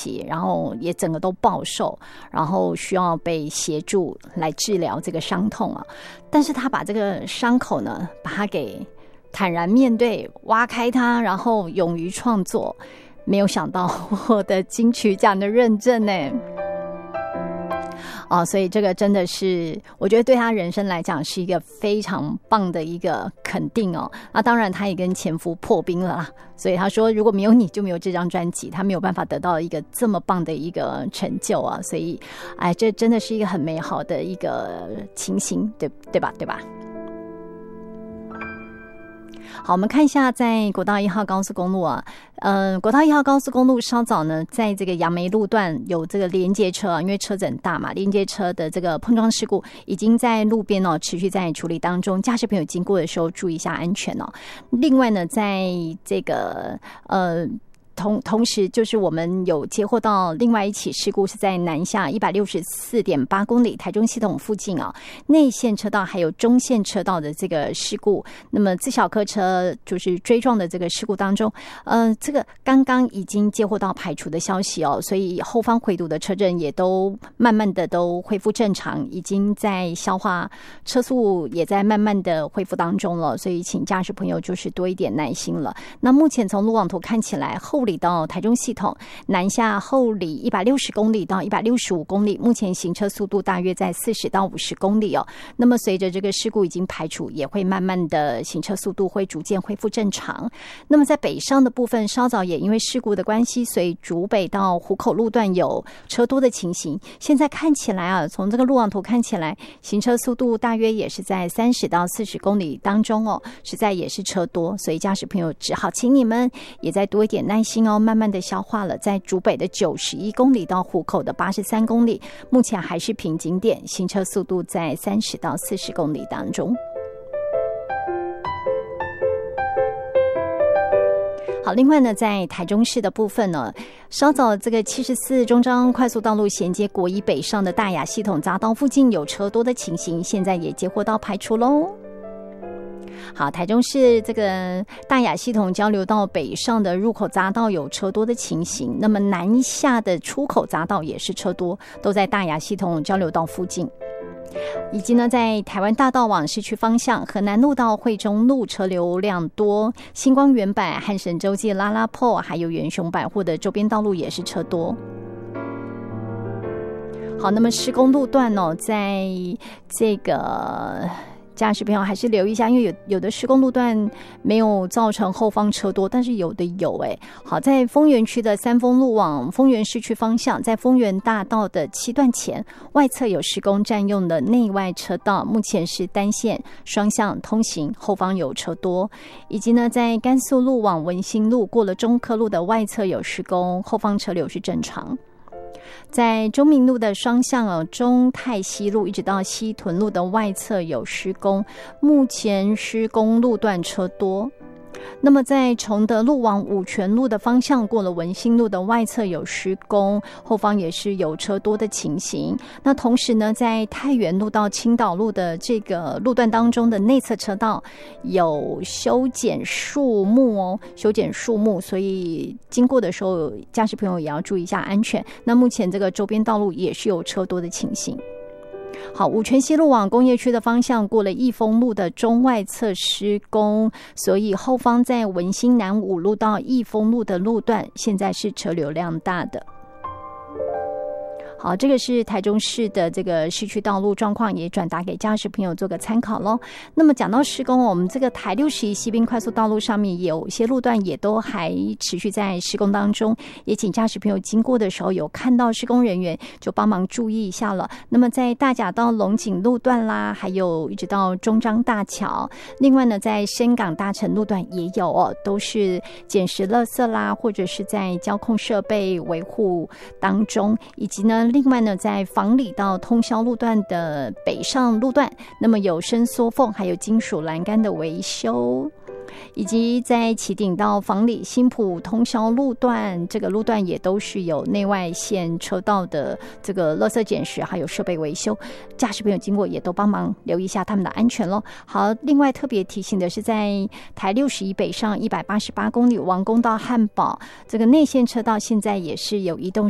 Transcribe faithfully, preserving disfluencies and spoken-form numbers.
起，然后也整个都暴瘦，然后需要被协助来治疗这个伤痛啊。但是他把这个伤口呢，把它给坦然面对，挖开它，然后勇于创作。没有想到获得金曲奖的认证呢。啊，所以这个真的是我觉得对他人生来讲是一个非常棒的一个肯定哦。那当然他也跟前夫破冰了啦，所以他说如果没有你就没有这张专辑，他没有办法得到一个这么棒的一个成就啊。所以哎，这真的是一个很美好的一个情形，对对吧对吧。好，我们看一下在国道一号高速公路啊，呃，国道一号高速公路稍早呢，在这个杨梅路段有这个连接车啊，因为车子很大嘛，连接车的这个碰撞事故已经在路边哦持续在处理当中，驾驶朋友经过的时候注意一下安全哦。另外呢，在这个呃。同同时就是我们有接获到另外一起事故，是在南下一百六十四点八公里台中系统附近啊，内线车道还有中线车道的这个事故。那么自小客车就是追撞的这个事故当中，呃，这个刚刚已经接获到排除的消息哦，所以后方回堵的车阵也都慢慢的都恢复正常，已经在消化，车速也在慢慢的恢复当中了，所以请驾驶朋友就是多一点耐心了。那目前从路网图看起来，后里到台中系统南下后里一百六十公里到一百六十五公里，目前行车速度大约在四十到五十公里哦。那么随着这个事故已经排除，也会慢慢的行车速度会逐渐恢复正常。那么在北上的部分，稍早也因为事故的关系，所以竹北到湖口路段有车多的情形。现在看起来啊，从这个路网图看起来，行车速度大约也是在三十到四十公里当中哦，实在也是车多，所以驾驶朋友只好请你们也再多一点耐心哦，慢慢的消化了。在竹北的九十一公里到湖口的八十三公里，目前还是瓶颈点，行车速度在三十到四十公里当中。好，另外呢，在台中市的部分呢，稍早这个七十四中彰快速道路衔接国一北上的大雅系统匝道附近有车多的情形，现在也接获到排除咯。好，台中市这个大雅系统交流道北上的入口匝道有车多的情形，那么南下的出口匝道也是车多，都在大雅系统交流道附近。以及呢，在台湾大道往市区方向，河南路到惠中路车流量多，星光原百、汉神洲际、拉拉破还有元雄百货的周边道路也是车多。好，那么施工路段呢、哦，在这个驾驶朋友还是留意一下，因为有有的施工路段没有造成后方车多，但是有的有哎。好，在丰原区的三丰路往丰原市区方向，在丰原大道的七段前外侧有施工占用的内外车道，目前是单线双向通行，后方有车多。以及呢，在甘肃路往文心路过了中科路的外侧有施工，后方车流是正常。在中明路的双向哦，中泰西路一直到西屯路的外侧有施工，目前施工路段车多。那么在崇德路往五权路的方向过了文心路的外侧有施工，后方也是有车多的情形。那同时呢，在太原路到青岛路的这个路段当中的内侧车道有修剪树木哦，修剪树木，所以经过的时候驾驶朋友也要注意一下安全。那目前这个周边道路也是有车多的情形。好，五权西路往工业区的方向过了益丰路的中外侧施工，所以后方在文心南五路到益丰路的路段现在是车流量大的。好，这个是台中市的这个市区道路状况，也转达给驾驶朋友做个参考咯。那么讲到施工，我们这个台六十一西滨快速道路上面有一些路段也都还持续在施工当中，也请驾驶朋友经过的时候有看到施工人员就帮忙注意一下了。那么在大甲到龙井路段啦，还有一直到中彰大桥，另外呢在深港大城路段也有哦，都是捡拾垃圾啦，或者是在交控设备维护当中，以及呢另外呢，在房里到通霄路段的北上路段，那么有伸缩缝，还有金属栏杆的维修，以及在旗顶到房里新埔通霄路段，这个路段也都是有内外线车道的这个垃圾捡拾，还有设备维修，驾驶朋友经过也都帮忙留意一下他们的安全咯。好，另外特别提醒的是，在台六十一北上一百八十八公里王宫到汉堡这个内线车道，现在也是有移动